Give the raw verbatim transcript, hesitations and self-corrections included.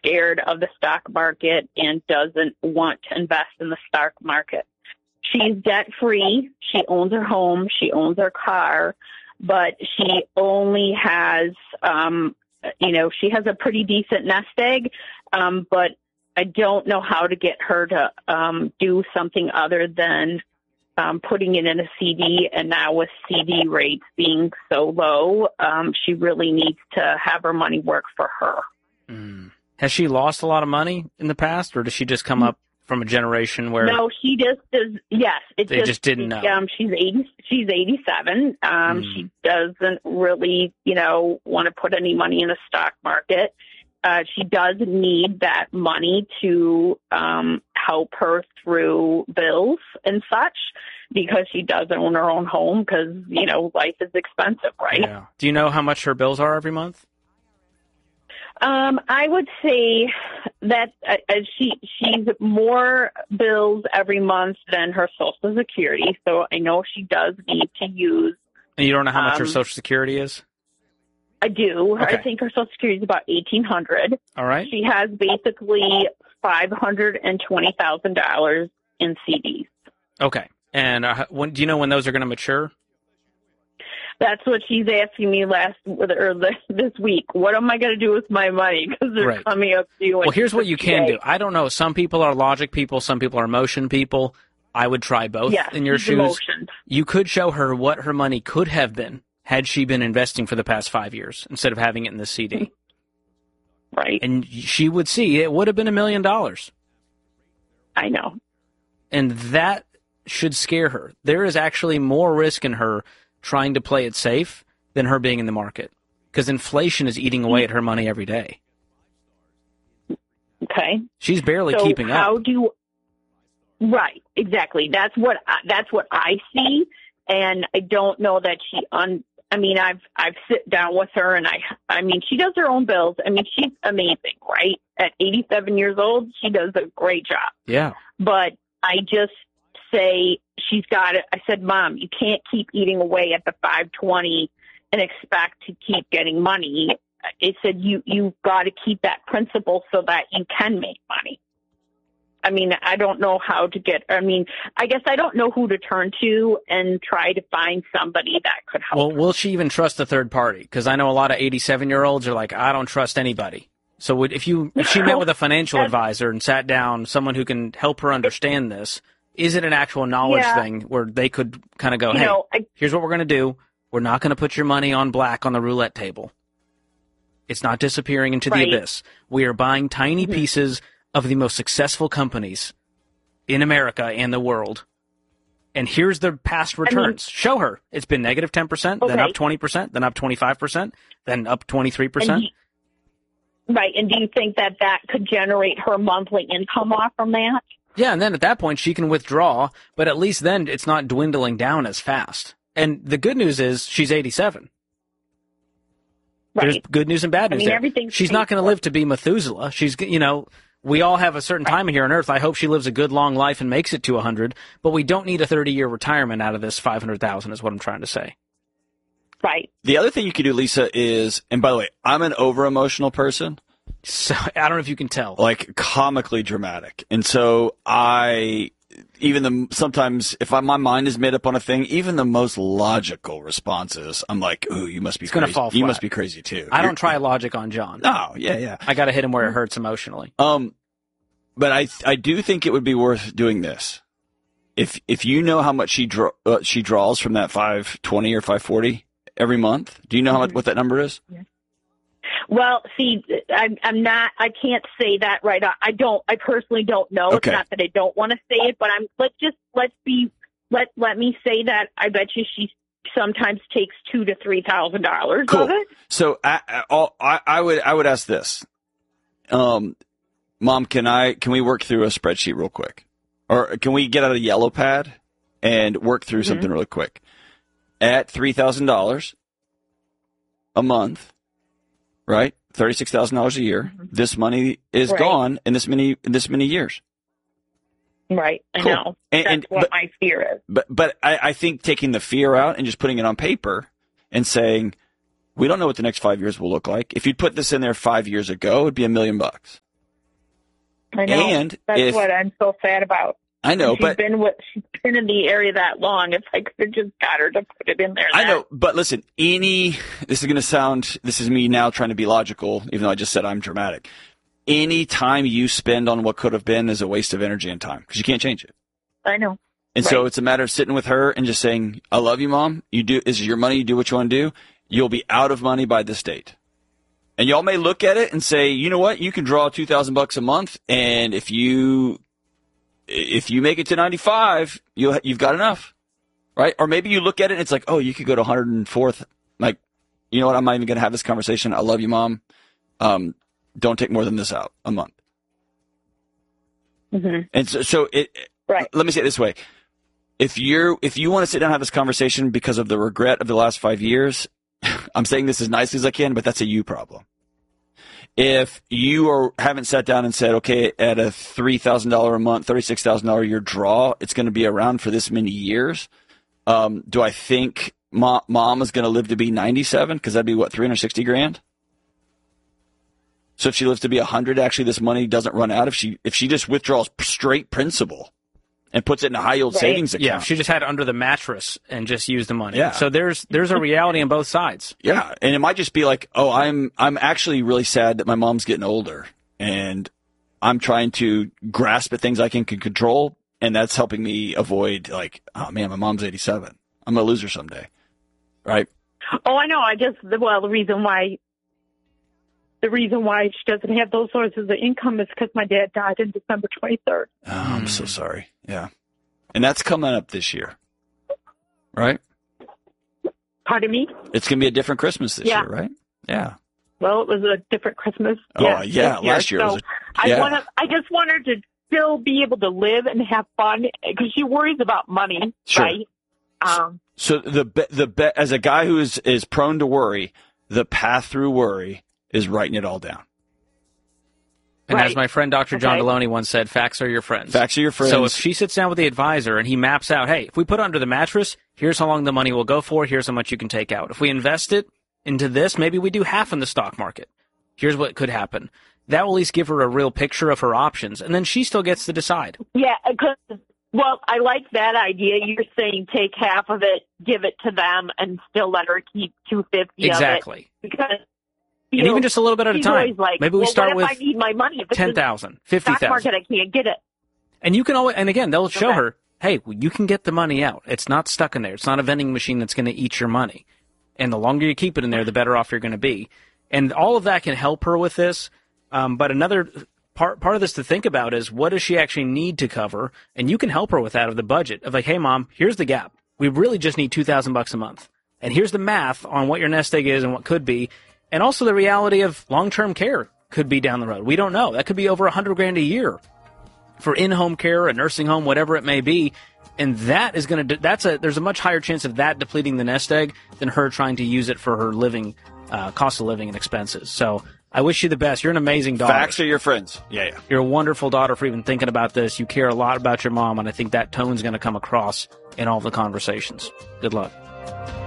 scared of the stock market and doesn't want to invest in the stock market. She's debt-free. She owns her home. She owns her car, but she only has, um, you know, she has a pretty decent nest egg, um, but I don't know how to get her to um, do something other than um, putting it in a C D. And now with C D rates being so low, um, she really needs to have her money work for her. Mm. Has she lost a lot of money in the past, or does she just come up from a generation where? No, she just does. Yes, it they just, just didn't know. Um, she's eighty. She's eighty-seven. Um, mm. She doesn't really, you know, want to put any money in the stock market. Uh, she does need that money to um, help her through bills and such, because she does own her own home. Because you know, life is expensive, right? Yeah. Do you know how much her bills are every month? Um, I would say that uh, she she's more bills every month than her Social Security. So I know she does need to use. And you don't know how much um, her Social Security is? I do. Okay. I think her Social Security is about eighteen hundred. All right. She has basically five hundred and twenty thousand dollars in C Ds. Okay. And uh, when do you know when those are going to mature? That's what she's asking me last or this week. What am I going to do with my money? Because they're right. coming up to you. Well, here's what you can do. I don't know. Some people are logic people. Some people are emotion people. I would try both yes, in your shoes. Emotions. You could show her what her money could have been had she been investing for the past five years instead of having it in the C D. Right. And she would see it would have been a million dollars. I know. And that should scare her. There is actually more risk in her trying to play it safe than her being in the market, because inflation is eating away at her money every day. Okay. She's barely so keeping how up. Do you, right, exactly. That's what I, that's what I see, and I don't know that she un. I mean, I've I've sit down with her, and I I mean, she does her own bills. I mean, she's amazing, right? At eighty-seven years old, she does a great job. Yeah. But I just say she's got it. I said, Mom, you can't keep eating away at the five twenty and expect to keep getting money. I said, you, you've got to keep that principle so that you can make money. I mean, I don't know how to get, I mean, I guess I don't know who to turn to and try to find somebody that could help. Well, will she even trust a third party? Because I know a lot of eighty-seven-year-olds are like, I don't trust anybody. So would, if you if she met with a financial advisor and sat down, someone who can help her understand this, is it an actual knowledge yeah. thing where they could kind of go, you hey, know, I, here's what we're going to do. We're not going to put your money on black on the roulette table. It's not disappearing into right. the abyss. We are buying tiny mm-hmm. pieces of the most successful companies in America and the world. And here's the past returns. I mean, show her. It's been negative ten percent, okay. then up twenty percent, then up twenty-five percent, then up twenty-three percent. And, right. And do you think that that could generate her monthly income off from that? Yeah, and then at that point she can withdraw, but at least then it's not dwindling down as fast. And the good news is she's eighty-seven. Right. There's good news and bad news I mean, there. Everything's she's not going to live to be Methuselah. She's, you know, we all have a certain right. time here on Earth. I hope she lives a good long life and makes it to one hundred, but we don't need a thirty-year retirement out of this five hundred thousand is what I'm trying to say. Right. The other thing you could do, Lisa, is, and by the way, I'm an over-emotional person. So I don't know if you can tell. Like comically dramatic. And so I, even the, sometimes if I, my mind is made up on a thing, even the most logical responses, I'm like, ooh, you must be it's crazy. Gonna fall flat. You must be crazy too. I You're, don't try logic on John. No, yeah, yeah. I got to hit him where it hurts emotionally. Um, but I, I do think it would be worth doing this. If, if you know how much she draw, uh, she draws from that five twenty or five forty every month, do you know how much, what that number is? Yeah. Well, see, I'm, I'm not, I can't say that right now. I don't, I personally don't know. Okay. It's not that I don't want to say it, but I'm, let's just, let's be, let, let me say that I bet you she sometimes takes two to three thousand dollars cool. of it. So I, I, I would, I would ask this, um, Mom, can I, can we work through a spreadsheet real quick? Or can we get out a yellow pad and work through mm-hmm. something really quick? At three thousand dollars a month, right? thirty-six thousand dollars a year. Mm-hmm. This money is right. gone in this many in this many years. Right, I cool. know. And, That's and, what but, my fear is. But but I, I think taking the fear out and just putting it on paper and saying, we don't know what the next five years will look like. If you'd put this in there five years ago, it'd be a million bucks. I know. And that's if, what I'm so sad about. I know, she's but been with, she's been in the area that long. If I could have just got her to put it in there. I then. know, but listen, any, this is going to sound, this is me now trying to be logical, even though I just said I'm dramatic. Any time you spend on what could have been is a waste of energy and time because you can't change it. I know. And right. so it's a matter of sitting with her and just saying, I love you, Mom. You do, this is your money. You do what you want to do. You'll be out of money by this date. And y'all may look at it and say, you know what? You can draw two thousand bucks a month. And if you, if you make it to ninety-five, you you've got enough, right? Or maybe you look at it and it's like, oh, you could go to one hundred fourth. Like, you know what? I'm not even going to have this conversation. I love you, Mom. Um, don't take more than this out a month. Mm-hmm. And so, so it, right. Let me say it this way. If you're, if you want to sit down and have this conversation because of the regret of the last five years, I'm saying this as nicely as I can, but that's a you problem. If you are, haven't sat down and said, okay, at a three thousand dollars a month, thirty-six thousand dollars a year draw, it's going to be around for this many years. Um, do I think mom, mom is going to live to be ninety-seven? Because that'd be what, three hundred sixty grand? So if she lives to be one hundred, actually this money doesn't run out. If she, if she just withdraws straight principal and puts it in a high yield right. savings account. Yeah, if she just had it under the mattress and just used the money. Yeah. So there's there's a reality on both sides. Yeah, and it might just be like, oh, I'm I'm actually really sad that my mom's getting older, and I'm trying to grasp at things I can, can control, and that's helping me avoid like, oh man, my mom's eighty-seven. I'm gonna lose her someday, right? Oh, I know. I just well, the reason why the reason why she doesn't have those sources of income is because my dad died in December twenty-third. Oh, I'm so sorry. Yeah. And that's coming up this year, right? Pardon me? It's going to be a different Christmas this yeah. year, right? Yeah. Well, it was a different Christmas. Oh, yeah. yeah last year. So was a, yeah. I want to. I just want her to still be able to live and have fun because she worries about money, sure. right? Um, so the the as a guy who is, is prone to worry, the path through worry is writing it all down. And right. as my friend Doctor John okay. Deloney once said, facts are your friends. Facts are your friends. So if she sits down with the advisor and he maps out, hey, if we put it under the mattress, here's how long the money will go for, here's how much you can take out. If we invest it into this, maybe we do half in the stock market. Here's what could happen. That will at least give her a real picture of her options, and then she still gets to decide. Yeah, because, well, I like that idea. You're saying take half of it, give it to them, and still let her keep two hundred fifty exactly. of it. Because And know, even just a little bit at a time. Like, Maybe we well, start what if with I need my money? ten thousand, fifty thousand. Stock market, I can't get it. And you can always, and again, they'll show okay. her, hey, you can get the money out. It's not stuck in there. It's not a vending machine that's going to eat your money. And the longer you keep it in there, the better off you're going to be. And all of that can help her with this. Um, but another part part of this to think about is what does she actually need to cover? And you can help her with that of the budget of like, hey, Mom, here's the gap. We really just need two thousand bucks a month. And here's the math on what your nest egg is and what could be. And also the reality of long-term care could be down the road. We don't know. That could be over a hundred grand a year for in-home care, a nursing home, whatever it may be. And that is going to, that's a, there's a much higher chance of that depleting the nest egg than her trying to use it for her living, uh, cost of living and expenses. So I wish you the best. You're an amazing daughter. Facts are your friends. Yeah, yeah. You're a wonderful daughter for even thinking about this. You care a lot about your mom, and I think that tone's going to come across in all the conversations. Good luck.